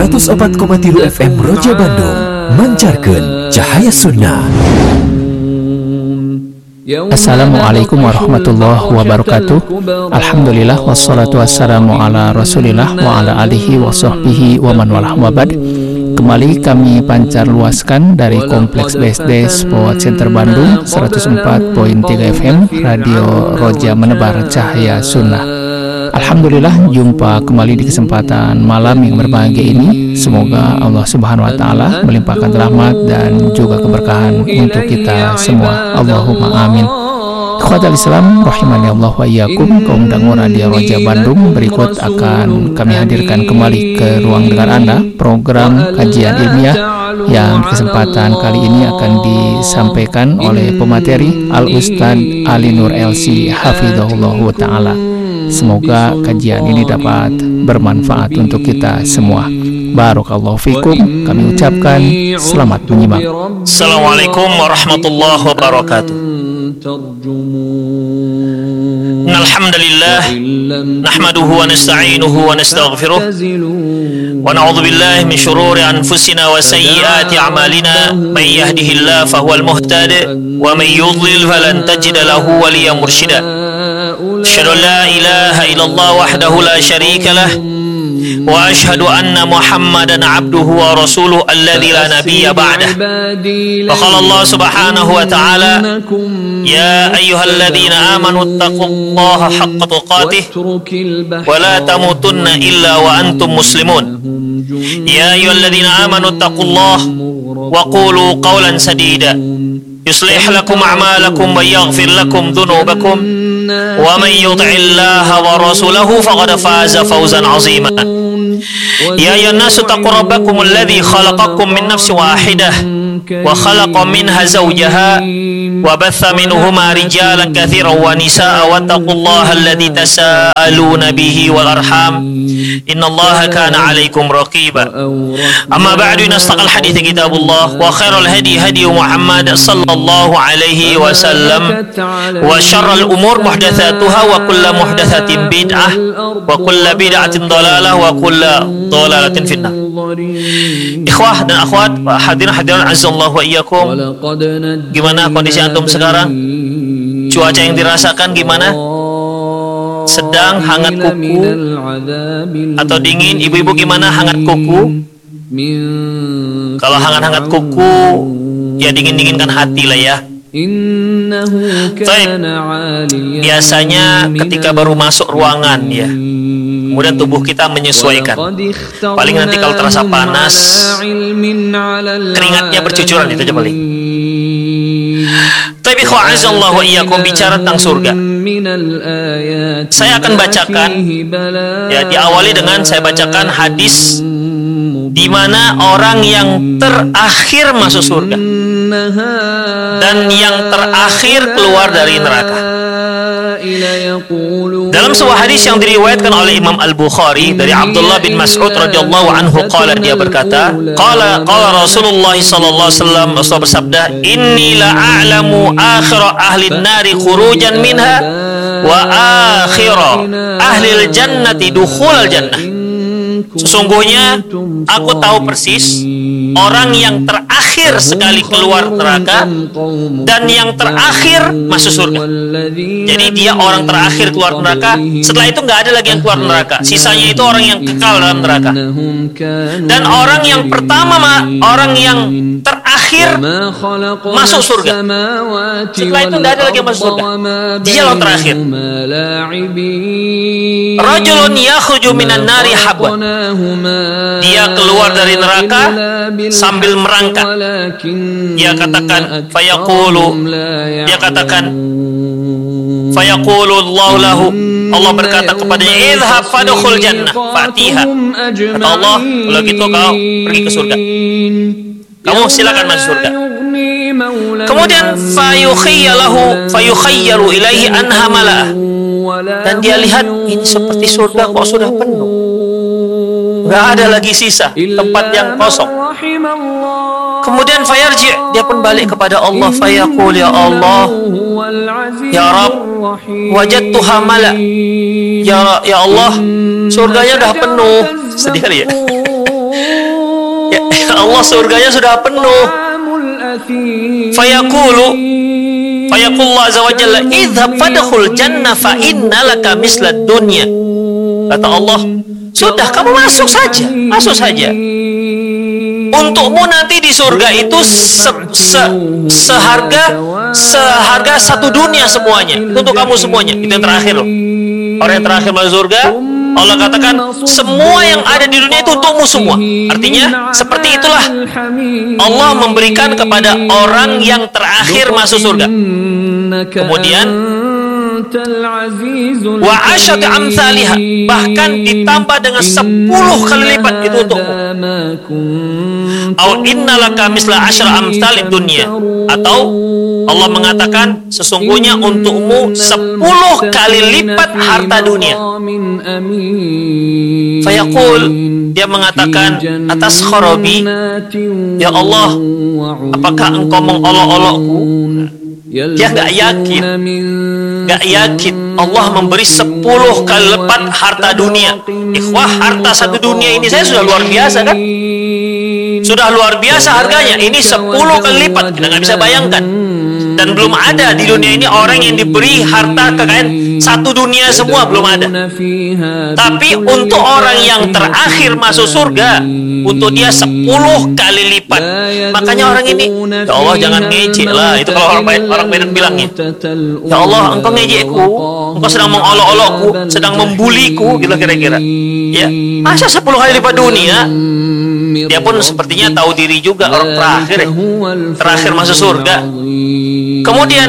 104,3 FM Roja Bandung mancarkan cahaya sunnah. Assalamualaikum warahmatullahi wabarakatuh. Alhamdulillah wassalatu wassalamu ala rasulillah wa ala alihi wa sahbihi wa man walah wabad. Kembali kami pancar luaskan dari Kompleks BSD Sport Center Bandung 104.3 FM Radio Roja Menebar Cahaya Sunnah. Alhamdulillah jumpa kembali di kesempatan malam yang berbahagia ini. Semoga Allah Subhanahu wa taala melimpahkan rahmat dan juga keberkahan untuk kita semua. Allahumma amin. Ikhwatal Islam rahimani Allah wa iyyakum, kaum pendengar Radio Roja Bandung, berikut akan kami hadirkan kembali ke ruang dengar Anda program kajian ilmiah yang di kesempatan kali ini akan disampaikan oleh pemateri Al Ustad Ali Nur LC hafizahullah taala. Semoga kajian ini dapat bermanfaat untuk kita semua. Barakallahu fikum. Kami ucapkan selamat menyimak. Assalamualaikum warahmatullahi wabarakatuh. Alhamdulillah nahmaduhu wa nasta'inuhu wa nastaghfiruh wa na'udzu billahi min shururi anfusina wa sayyiati a'malina may yahdihillahu fahuwal muhtadi wa may yudlil falan tajida lahu waliyyan mursyida. Asyhadu an la ilaha illallah wahdahu la syarika lah wa asyhadu anna Muhammadan abduhu wa rasuluhu alladzi la nabiyya ba'dah. Wa qala Allah subhanahu wa ta'ala ya ayyuhalladzina amanu taqullaha haqqa tuqatih wa la tamutunna illa wa antum muslimun. Ya ayyuhalladzina amanu taqullaha wa qulu qawlan sadida yuslih lakum a'malakum wa yaghfir lakum dhunubakum wa man yuti'illaha wa rasulahu faqad faza fawzan 'azima. Ya ayyuhan nasu taqu rabbakum alladzi khalaqakum min nafsin wahidah wa khalaqa minha zawjaha wa batha minhuma rijalan katsiran wa nisaa wattaqullaha alladzi tasaaluna bihi wal arham innallaha kana 'alaikum raqiba. Amma ba'du, nastaqal hadits kitabullah wa khairal hadi hadi Muhammad sallallahu alaihi wasallam wa syarrul umur muhdatsatuha wa kullu muhdatsatin bid'ah wa kullu bid'atin dhalalah wa kullu dhalalatin finnar. Ikhwah dan akhwat, hadirin azallahu wa iyyakum. Gimana kondisi antum sekarang? Cuaca yang dirasakan gimana? Sedang, hangat kuku atau dingin? Ibu-ibu gimana, hangat kuku? Kalau hangat-hangat kuku ya dingin-dinginkan hati lah ya. Baik. Biasanya ketika baru masuk ruangan ya, kemudian tubuh kita menyesuaikan. Paling nanti kalau terasa panas, keringatnya bercucuran, itu aja paling. Tapi kha'azallahu wa iyyakum, bicara tentang surga. Saya akan bacakan ya, diawali dengan saya bacakan hadis di mana orang yang terakhir masuk surga dan yang terakhir keluar dari neraka. Dalam sebuah hadis yang diriwayatkan oleh Imam Al-Bukhari dari Abdullah bin Mas'ud radhiyallahu anhu, qala, dia berkata, qala Rasulullah sallallahu alaihi wasallam, Rasul bersabda, inni la a'lamu akhira ahli an-nari khurujan minha wa akhira ahli al-jannati dukhul jannah. Sesungguhnya aku tahu persis orang yang terakhir sekali keluar neraka dan yang terakhir masuk surga. Jadi dia orang terakhir keluar neraka, setelah itu nggak ada lagi yang keluar neraka. Sisanya itu orang yang kekal dalam neraka. Dan orang yang pertama, orang yang terakhir masuk surga, setelah itu nggak ada lagi yang masuk surga. Dia yang terakhir. Rajulun yakhruju minan nari habwan, dia keluar dari neraka sambil merangkak. Dia katakan fayaqulu, dia katakan fayaqulu Allah lahu, Allah berkata kepadanya, idhhab fadkhul jannah fatiha. Kata Allah, kalau gitu kau pergi ke surga, kamu silakan masuk surga. Kemudian fayukhayyalu ilaihi anha malah, dan dia lihat ini seperti surga kok sudah penuh, nggak ada lagi sisa tempat yang kosong. Kemudian fayarji, dia pun balik kepada Allah, fayaqul ya Allah, ya Rabb, wajadtuha mala, ya Allah, surganya udah penuh. Sedih kali ya. Allah surganya sudah penuh. Fayaqulullah azza wa jalla idhab fadkhul jannah fa inna laka mislad dunya. Kata Allah, sudah kamu masuk saja. Untukmu nanti di surga itu seharga satu dunia semuanya. Untuk kamu semuanya. Itu yang terakhir loh. Orang yang terakhir masuk surga, Allah katakan semua yang ada di dunia itu untukmu semua. Artinya seperti itulah Allah memberikan kepada orang yang terakhir masuk surga. Kemudian wa asyat amsalihah, bahkan ditambah dengan 10 kali lipat itu untukmu. Au innalaka misla asyra amsalid dunya, atau Allah mengatakan sesungguhnya untukmu 10 kali lipat harta dunia. Fayaqul, dia mengatakan atas kharabi, ya Allah, apakah engkau mengolok-olokku? Dia nggak yakin Allah memberi 10 kali lipat harta dunia. Ikhwah, harta satu dunia ini saya sudah luar biasa kan? Sudah luar biasa harganya. Ini 10 kali lipat, kita nggak bisa bayangkan. Dan belum ada di dunia ini orang yang diberi harta kekayaan satu dunia semua, belum ada. Tapi untuk orang yang terakhir masuk surga, untuk dia 10 kali lipat. Makanya orang ini, ya Allah jangan ngejek lah. Itu kalau orang Medan bilangnya, ya Allah engkau ngejekku, engkau sedang mengolok-olokku, sedang membuliku, gitu kira-kira. Ya, masa 10 kali lipat dunia? Dia pun sepertinya tahu diri juga, orang terakhir masuk surga. Kemudian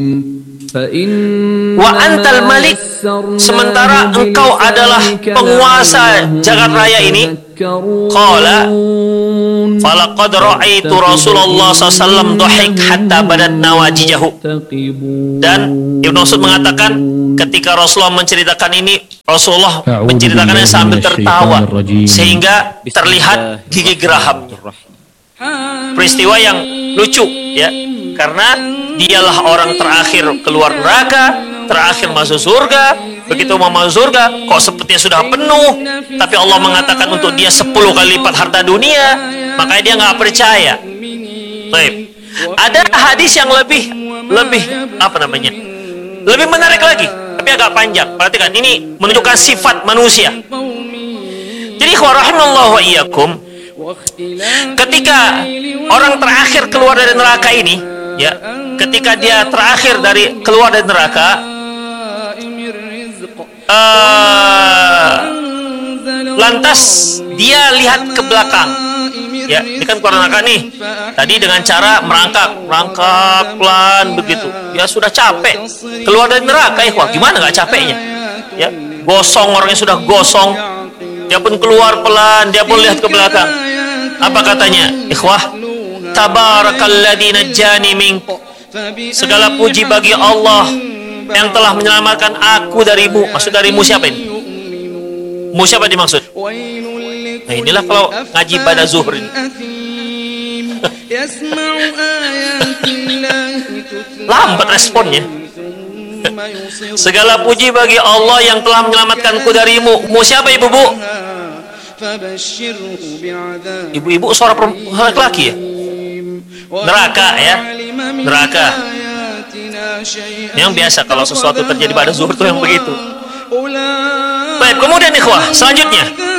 wa antal malik, sementara engkau adalah penguasa jagat raya ini. Qala falaqad ra'aitu Rasulullah SAW dhahik hatta badat nawajijahu. Dan Ibnu Mas'ud mengatakan ketika Rasulullah menceritakan ini, Rasulullah menceritakannya sambil tertawa sehingga terlihat gigi gerahamnya. Peristiwa yang lucu ya, karena dialah orang terakhir keluar neraka, terakhir masuk surga. Begitu mau masuk surga, kok sepertinya sudah penuh, tapi Allah mengatakan untuk dia 10 kali lipat harta dunia, makanya dia nggak percaya. Baik. Ada hadis yang lebih lebih menarik lagi, tapi agak panjang. Perhatikan, ini menunjukkan sifat manusia. Jadi rahimallahu wa iyyakum, ketika orang terakhir keluar dari neraka ini, ya, ketika dia terakhir keluar dari neraka, lantas dia lihat ke belakang. Ya, ini kan keluar neraka nih. Tadi dengan cara merangkak pelan begitu. Ya sudah capek keluar dari neraka. Wah, gimana nggak capeknya? Ya, gosong, orangnya sudah gosong. Dia pun keluar pelan, dia pun lihat ke belakang. Apa katanya? Ikhwah, tabarakalladzi najjani mink. Segala puji bagi Allah yang telah menyelamatkan aku darimu. Maksud darimu siapa ini? Mu siapa dimaksud? Nah, inilah kalau ngaji pada zuhur ini. Lambat responnya. Segala puji bagi Allah yang telah menyelamatkanku darimu. Mu siapa ibu-bu? Ibu-ibu suara laki-laki ya? Neraka ya? Neraka. Yang biasa kalau sesuatu terjadi pada zuhur itu yang begitu. Baik, kemudian ikhwah, selanjutnya.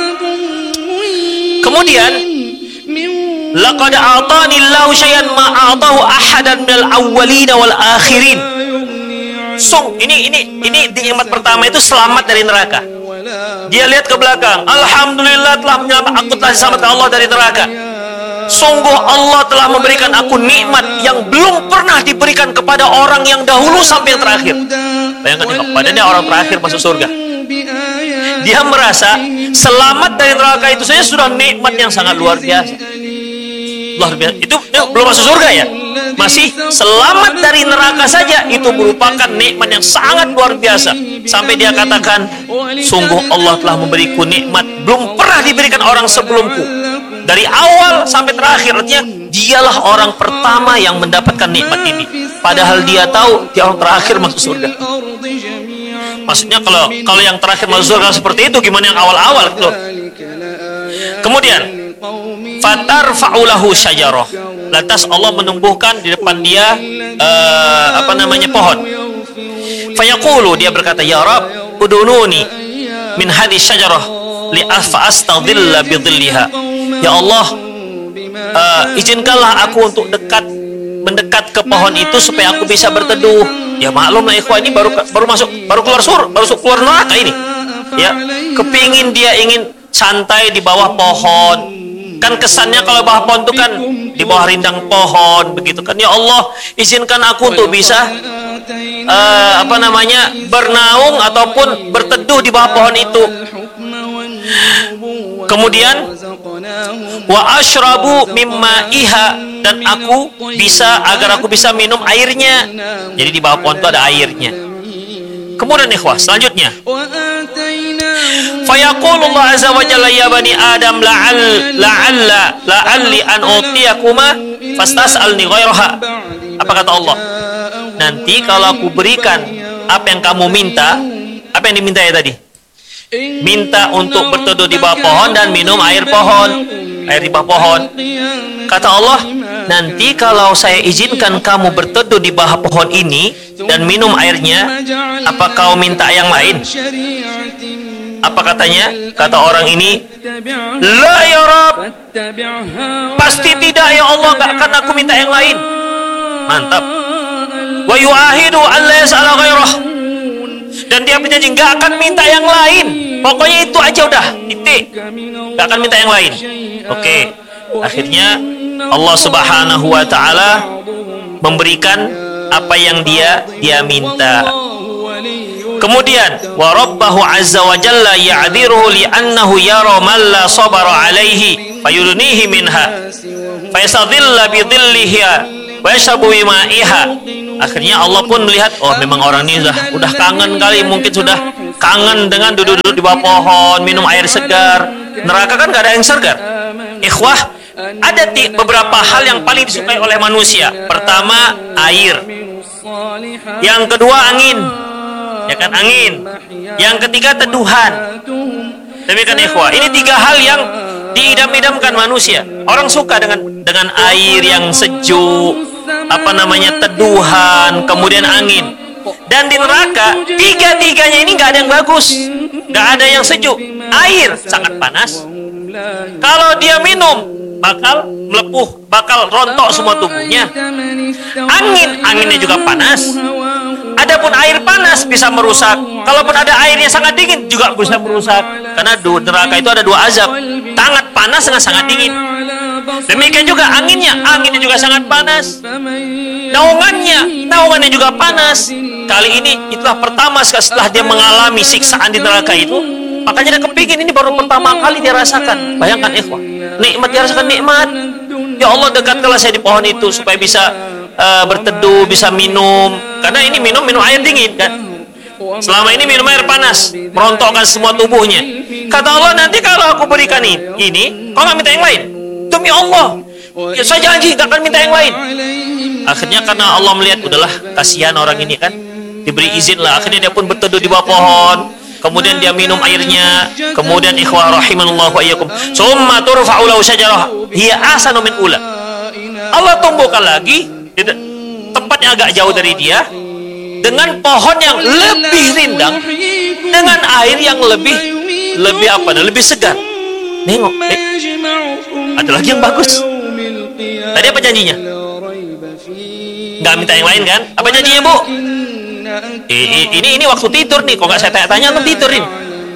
Kemudian laqad a'tani Allahu syai'an ma a'tahu ahadan minal awwalin wal akhirin. Ini nikmat pertama itu selamat dari neraka. Dia lihat ke belakang, alhamdulillah telah menyelamatkan aku, telah diselamatkan Allah dari neraka. Sungguh Allah telah memberikan aku nikmat yang belum pernah diberikan kepada orang yang dahulu sampai yang terakhir. Bayangkan, padahal orang terakhir masuk surga. Dia merasa selamat dari neraka itu saja sudah nikmat yang sangat luar biasa. Luar biasa. Itu belum masuk surga ya. Masih selamat dari neraka saja itu merupakan nikmat yang sangat luar biasa. Sampai dia katakan, sungguh Allah telah memberiku nikmat belum pernah diberikan orang sebelumku. Dari awal sampai terakhir, artinya dialah orang pertama yang mendapatkan nikmat ini. Padahal dia tahu dia orang terakhir masuk surga. Maksudnya kalau yang terakhir masuk surga seperti itu, gimana yang awal-awal gitu. Kemudian fatarfa'u lahu syajarah. Lantas Allah menumbuhkan di depan dia pohon. Fayaqulu, dia berkata, ya Rabb, udununi min hadhihi syajarah li fa'astadhilla bi dhilliha. Ya Allah, izinkanlah aku untuk mendekat ke pohon itu supaya aku bisa berteduh. Ya maklum lah ikhwan, ini baru keluar neraka ini. Ya, dia ingin santai di bawah pohon. Kan kesannya kalau bawah pohon itu kan di bawah rindang pohon begitu kan. Ya Allah, izinkan aku untuk bisa bernaung ataupun berteduh di bawah pohon itu. Kemudian wa ashrabu mimma iha, dan agar aku bisa minum airnya. Jadi di bawah pohon itu ada airnya. Kemudian ikhwah, selanjutnya fayaqulullah azza wa jalla ya bani adam la'alli an utiyakuma fastas'alni ghairaha. Apa kata Allah? Nanti kalau aku berikan apa yang kamu minta. Apa yang diminta ya tadi? Minta untuk berteduh di bawah pohon dan minum air di bawah pohon. Kata Allah, nanti kalau saya izinkan kamu berteduh di bawah pohon ini dan minum airnya, apa kau minta yang lain? Apa katanya? Kata orang ini, la ya Rabb, pasti tidak ya Allah, gak akan aku minta yang lain. Mantap. Wa yu'ahidu alla yas'ala ghairah, dan dia berjanji gak akan minta yang lain. Pokoknya itu aja udah, titik. Gak akan minta yang lain. Oke. Akhirnya Allah Subhanahu wa taala memberikan apa yang dia minta. Kemudian wa rabbahu azza wa jalla ya'dhiruhu li'annahu yara man la sabara alaihi fayudnihi minha fayastadhilla bi dhilliha wa yashrabu ma'iha. Akhirnya Allah pun melihat, oh memang orang ini udah kangen kali, mungkin sudah kangen dengan duduk-duduk di bawah pohon, minum air segar. Neraka kan gak ada yang segar. Ikhwah, ada beberapa hal yang paling disukai oleh manusia. Pertama, air. Yang kedua, angin. Ya kan, angin. Yang ketiga, teduhan. Demikian ikhwah. Ini 3 hal yang diidam-idamkan manusia. Orang suka dengan air yang sejuk, teduhan, kemudian angin. Dan di neraka, 3-tiganya ini gak ada yang bagus, gak ada yang sejuk. Air sangat panas. Kalau dia minum, bakal melepuh, bakal rontok semua tubuhnya. Anginnya juga panas. Adapun air panas bisa merusak. Kalaupun ada air yang sangat dingin juga bisa merusak. Karena di neraka itu ada 2 azab, sangat panas dengan sangat dingin. Demikian juga anginnya juga sangat panas. Naungannya juga panas. Kali ini itulah pertama setelah dia mengalami siksaan di neraka itu, makanya dia kepingin, ini baru pertama kali dia rasakan. Bayangkan ikhwah, nikmat, dia rasakan nikmat. Ya Allah, dekatkanlah saya di pohon itu supaya bisa berteduh, bisa minum. Karena ini minum air dingin kan. Selama ini minum air panas, merontokkan semua tubuhnya. Kata Allah, nanti kalau aku berikan ini, kau nggak minta yang lain? Demi Allah, ya saya janji gak akan minta yang lain. Akhirnya karena Allah melihat, udahlah, kasihan orang ini kan, diberi izin lah. Akhirnya dia pun berteduh di bawah pohon. Kemudian dia minum airnya. Kemudian ikhwah rahimanallahu wa iyyakum, summa turfa'u lahu syajarah hiya ahsanu min ula. Allah tumbuhkan lagi di tempat yang agak jauh dari dia, dengan pohon yang lebih rindang, dengan air yang lebih segar. Nengok, ada lagi yang bagus. Tadi apa janjinya? Nggak minta yang lain kan? Apa janjinya, Bu? Ini waktu tidur nih. Kok nggak saya tanya-tanya untuk tidur ini?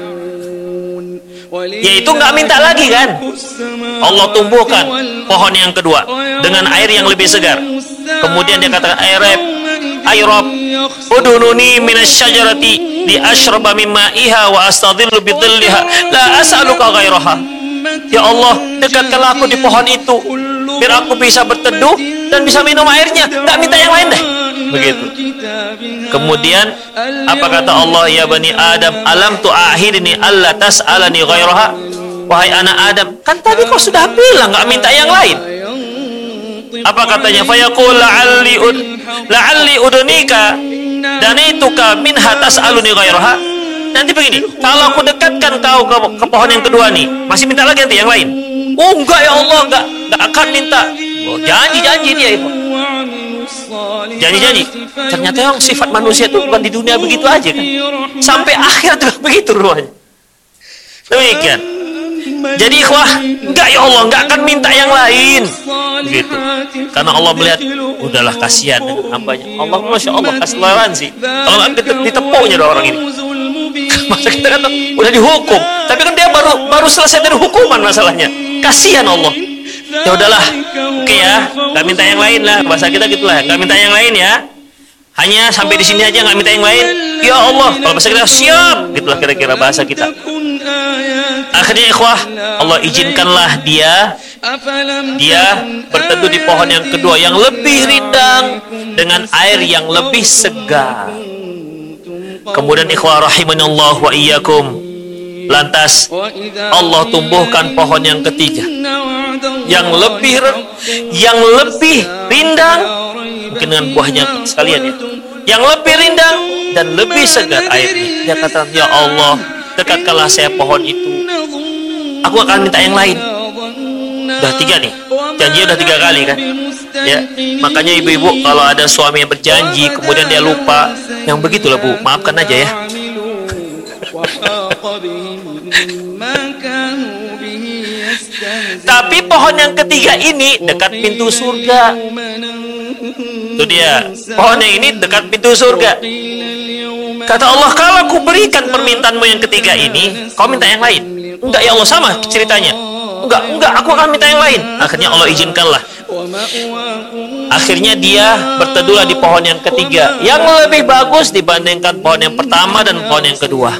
Yaitu nggak minta lagi kan? Allah tumbuhkan pohon yang kedua dengan air yang lebih segar. Kemudian dia katakan, ay Rabb, udununi minasyajarati li ashraba mimma iha wa astadhillu bi dhilliha la as'aluka ghairaha. Ya Allah, dekatkanlah aku di pohon itu biar aku bisa berteduh dan bisa minum airnya, tak minta yang lain deh. Begitu. Kemudian apa kata Allah, ya bani Adam, alam tu'ahidni alla tas'alani ghairaha. Wahai anak Adam, kan tadi kau sudah bilang enggak minta yang lain. Apa katanya? Fayaqul la'alli udnika danituka minha tas'aluni ghairaha. Nanti begini, kalau aku dekatkan kau ke pohon yang kedua nih, masih minta lagi nanti yang lain. Oh enggak ya Allah, enggak akan minta. Oh, janji dia itu. Janji. Ternyata yang sifat manusia itu bukan di dunia begitu aja kan. Sampai akhirat juga begitu ruangnya. Demikian. Jadi ikhwah, enggak ya Allah, enggak akan minta yang lain. Begitu. Karena Allah melihat, udahlah kasihan dengan hambanya. Allah, Masya Allah, kasih toleransi. Kalau nggak ditepuknya orang ini. Masa kita kata, udah dihukum. Tapi kan dia baru selesai dari hukuman masalahnya. Kasihan Allah. Ya udahlah, oke ya, nggak minta yang lain lah. Bahasa kita gitulah, nggak minta yang lain ya. Hanya sampai di sini aja, nggak minta yang lain. Ya Allah, kalau bahasa kita siap, gitulah kira-kira bahasa kita. Akhirnya ikhwah, Allah izinkanlah dia berteduh di pohon yang kedua yang lebih rindang dengan air yang lebih segar. Kemudian ikhwah rahimanallah wa iyyakum, lantas Allah tumbuhkan pohon yang ketiga yang lebih rindang, mungkin dengan buahnya sekalian ya, yang lebih rindang dan lebih segar airnya. Dia kata, ya Allah, dekatkanlah saya pohon itu, aku akan minta yang lain. Udah 3 nih, janji udah 3 kali kan ya. Makanya ibu-ibu kalau ada suami yang berjanji kemudian dia lupa, yang begitulah Bu, maafkan aja ya. Tapi pohon yang ketiga ini dekat pintu surga. Itu dia, pohon yang ini dekat pintu surga. Kata Allah, kalau aku berikan permintaanmu yang ketiga ini, kau minta yang lain. Enggak ya Allah, sama ceritanya. Enggak, aku akan minta yang lain. Akhirnya Allah izinkanlah. Akhirnya dia berteduhlah di pohon yang ketiga yang lebih bagus dibandingkan pohon yang pertama dan pohon yang kedua.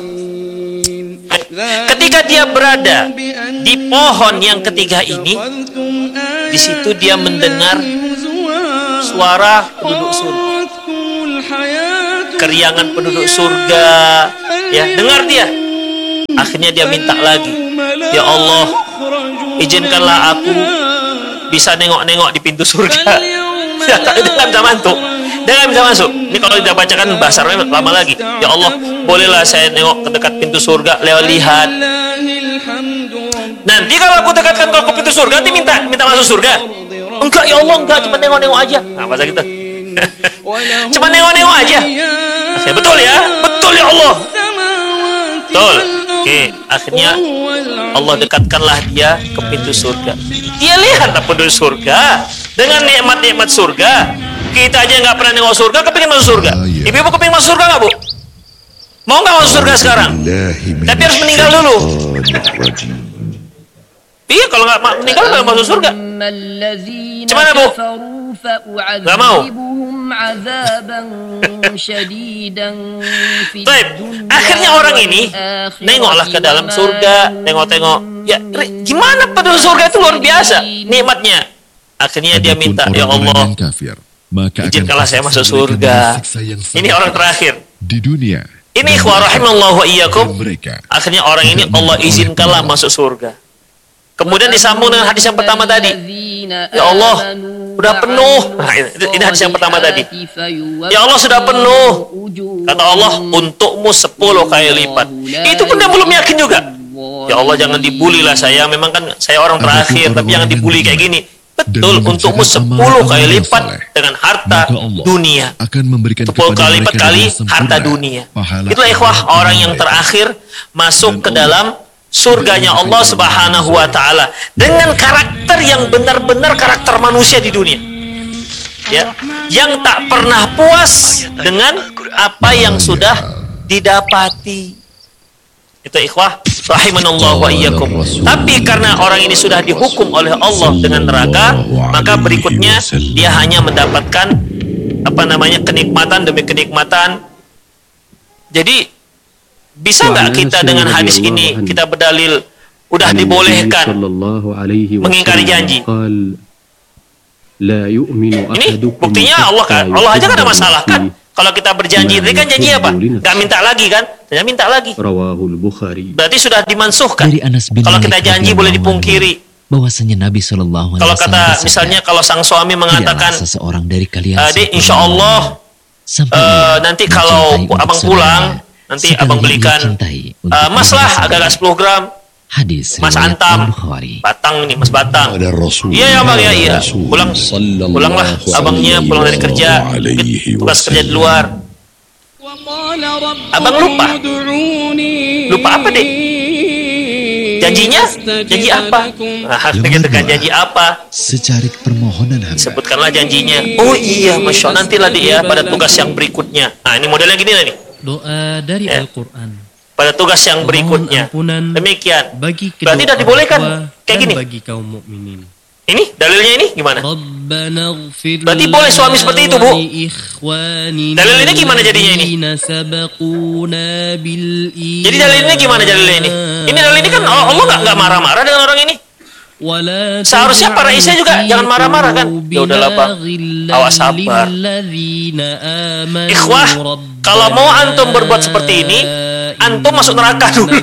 Ketika dia berada di pohon yang ketiga ini, di situ dia mendengar suara penduduk surga, keriangan penduduk surga, ya, dengar dia. Akhirnya dia minta lagi, ya Allah, izinkanlah aku bisa nengok-nengok di pintu surga. Dia nggak bisa masuk. Dia nggak bisa masuk. Ini kalau kita bacakan bahasa Arabnya lama lagi. Ya Allah, bolehlah saya nengok ke dekat pintu surga, lewat lihat. Nanti kalau aku dekatkan kau ke pintu surga, nanti minta masuk surga. Enggak ya Allah, enggak, cuma nengok-nengok aja. Nah, bahasa kita. Cuma nengok-nengok aja. Ya, betul ya? Betul ya Allah. Betul. Oke, akhirnya Allah dekatkanlah dia ke pintu surga. Dia lihatlah penduduk surga dengan nikmat-nikmat surga. Kita aja nggak pernah nengok surga, kepingin masuk surga. Ibu-ibu kepingin masuk surga nggak Bu? Mau nggak masuk surga sekarang? Tapi harus meninggal dulu. Iya, kalau nggak meninggal nggak masuk surga. Gimana Bu? Nggak mau. Baik, akhirnya orang ini nengoklah ke dalam surga, tengok-tengok. Ya, gimana penduduk surga itu luar biasa nikmatnya. Akhirnya dia minta, ya Allah, izinkanlah saya masuk surga. Ini orang terakhir di dunia. Ini ikhwah rahimallahu wa iyyakum. Akhirnya orang ini Allah izinkanlah masuk surga. Kemudian disambung dengan hadis yang pertama tadi. Ya Allah, sudah penuh. Nah, ini hadis yang pertama tadi. Ya Allah, sudah penuh. Kata Allah, untukmu 10 kali lipat. Itu pun dia belum yakin juga. Ya Allah, jangan dibully lah saya. Memang kan saya orang terakhir, tapi jangan dibully kayak gini. Betul, untukmu 10 kali lipat dengan harta dunia. 10 kali lipat kali harta dunia. Itulah ikhwah orang yang terakhir masuk ke dalam surganya Allah Subhanahu wa taala dengan karakter yang benar-benar karakter manusia di dunia. Ya, yang tak pernah puas dengan apa yang sudah didapati. Itu ikhwah rahimanallah wa iyyakum. Tapi karena orang ini sudah dihukum oleh Allah dengan neraka, maka berikutnya dia hanya mendapatkan kenikmatan demi kenikmatan. Jadi bisa nggak kita dengan hadis ini kita berdalil udah dibolehkan mengingkari janji? Ini buktinya Allah aja kan ada masalah kan? Kalau kita berjanji, tadi kan janji apa? Nggak minta lagi kan? Tidak minta lagi. Berarti sudah dimansuhkan. Kalau kita janji boleh dipungkiri. Bahwasanya Nabi Shallallahu Alaihi Wasallam kalau kata misalnya kalau sang suami mengatakan, seseorang dari kalian, insya Allah nanti kalau abang pulang, nanti abang belikan mas lah agak-agak 10 gram. Hadis Mas riwayat Antam, Al-Bukhari. Batang ini, Mas Batang. Ada Rasul. Iya ya bang, iya. Rasul. Pulanglah abangnya pulang dari kerja, tugas kerja di luar. Abang lupa apa deh? Janjinya? Janji apa? Nah, gitu kan, janji apa? Secarik permohonan hamba. Sebutkanlah janjinya. Oh iya, Masya Allah, nantilah dia pada tugas yang berikutnya. Nah ini modelnya gini lah nih. Doa dari Al-Quran. Pada tugas yang berikutnya. Demikian. Berarti tidak dibolehkan kayak gini. Bagi kaum mukminin. Ini dalilnya ini gimana? Berarti boleh suami seperti itu, Bu. Dalilnya gimana jadinya ini? Jadi dalilnya gimana dalilnya ini? Ini dalilnya kan Allah nggak marah-marah dengan orang ini. Seharusnya para istri juga jangan marah-marah kan? Ya udahlah bang, awas sabar. Ikhwah, kalau mau antum berbuat seperti ini, antum masuk neraka dulu,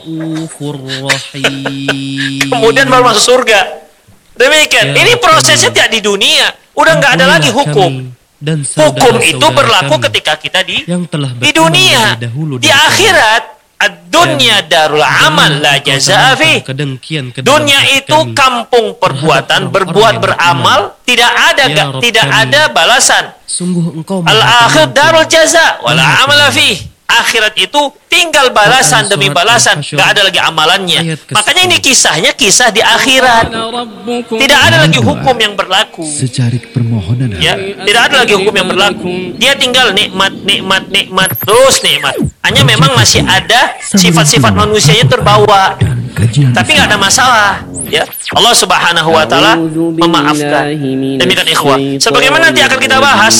kemudian baru masuk surga. Demikian. Ini prosesnya tidak di dunia, udah nggak ada lagi hukum. Hukum itu berlaku ketika kita di dunia. Di akhirat, ad-dunya darul amal la jazaa fi. Dunia itu kampung perbuatan, berbuat beramal, tidak ada balasan. Al-akhir darul jaza wala amala fi. Akhirat itu tinggal balasan demi balasan, nggak ada lagi amalannya. Makanya ini kisahnya kisah di akhirat. Tidak ada lagi hukum yang berlaku. Secarik permohonan hamba. Ya, tidak ada lagi hukum yang berlaku. Dia tinggal nikmat terus nikmat. Hanya memang masih ada sifat-sifat manusianya terbawa. Tapi nggak ada masalah. Ya, Allah Subhanahu wa taala memaafkan. Demikian ikhwah. Sebagaimana nanti akan kita bahas